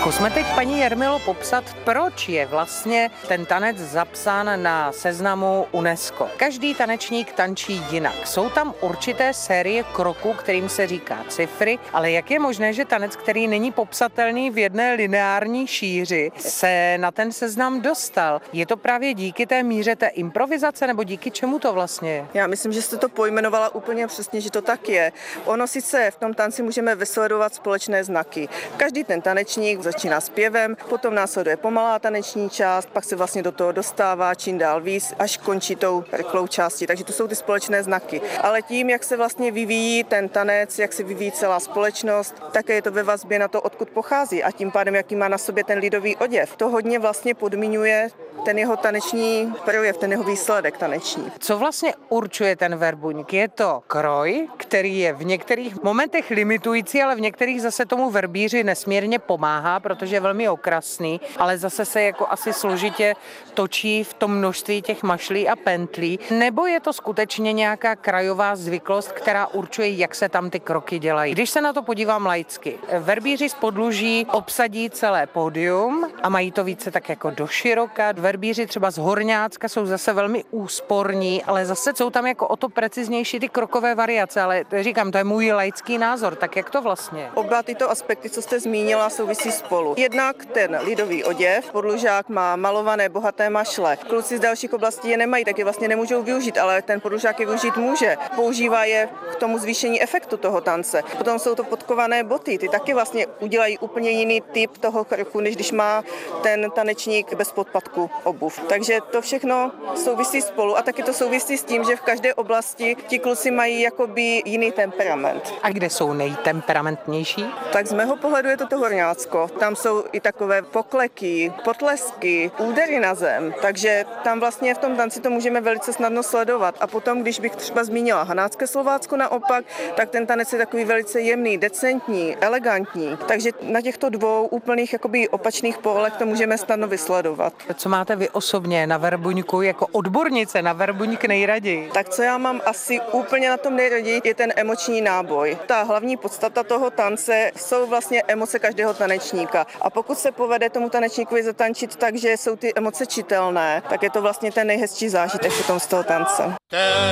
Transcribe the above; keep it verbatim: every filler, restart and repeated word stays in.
Zkusme teď, paní Jermilo, popsat, proč je vlastně ten tanec zapsán na seznamu UNESCO. Každý tanečník tančí jinak. Jsou tam určité série kroků, kterým se říká cifry, ale jak je možné, že tanec, který není popsatelný v jedné lineární šíři, se na ten seznam dostal? Je to právě díky té míře té improvizace, nebo díky čemu to vlastně je? Já myslím, že jste to pojmenovala úplně přesně, že to tak je. Ono sice v tom tanci můžeme vysledovat společné znaky. Každý ten tanečník začíná zpěvem, potom následuje pomalá taneční část, pak se vlastně do toho dostává čím dál víc, až končí tou rychlou částí. Takže to jsou ty společné znaky. Ale tím, jak se vlastně vyvíjí ten tanec, jak se vyvíjí celá společnost, také je to ve vazbě na to, odkud pochází a tím pádem, jaký má na sobě ten lidový oděv. To hodně vlastně podmiňuje ten jeho taneční projev, ten jeho výsledek taneční. Co vlastně určuje ten verbuňk? Je to kroj, který je v některých momentech limitující, ale v některých zase tomu verbíři nesmírně pomáhá, protože je velmi okrasný, ale zase se jako asi složitě točí v tom množství těch mašlí a pentlí. Nebo je to skutečně nějaká krajová zvyklost, která určuje, jak se tam ty kroky dělají? Když se na to podívám laicky, verbíři z podluží obsadí celé pódium a mají to více tak jako doširoka. Verbíři třeba z Horňácka jsou zase velmi úsporní, ale zase jsou tam jako o to preciznější ty krokové variace, ale říkám, to je můj laický názor, tak jak to vlastně? Oba tyto aspekty, co jste zmínila, souvisí spolu. Jednak ten lidový oděv, podlužák má malované bohaté mašle. Kluci z dalších oblastí je nemají, tak je vlastně nemůžou využít, ale ten podlužák je využít může. Používá je k tomu zvýšení efektu toho tance. Potom jsou to podkované boty, ty taky vlastně udělají úplně jiný typ toho kroku, než když má ten tanečník bez podpatku obuv. Takže to všechno souvisí spolu a taky to souvisí s tím, že v každé oblasti ti kluci mají jakoby jiný temperament. A kde jsou nejtemperamentnější? Tak z mého pohledu je to to Horňácko. Tam jsou i takové pokleky, potlesky, údery na zem, takže tam vlastně v tom tanci to můžeme velice snadno sledovat. A potom, když bych třeba zmínila Hanácké Slovácko naopak, tak ten tanec je takový velice jemný, decentní, elegantní. Takže na těchto dvou úplných jakoby opačných polech to můžeme snadno vysledovat. Co máte vy osobně na verbuňku jako odbornice na verbuňk nejraději? Tak co já mám asi úplně na tom nejraději, je ten emoční náboj. Ta hlavní podstata toho tance jsou vlastně emoce každého tanečníka. A pokud se povede tomu tanečníkovi zatančit tak, že jsou ty emoce čitelné, tak je to vlastně ten nejhezčí zážitek potom z toho tance.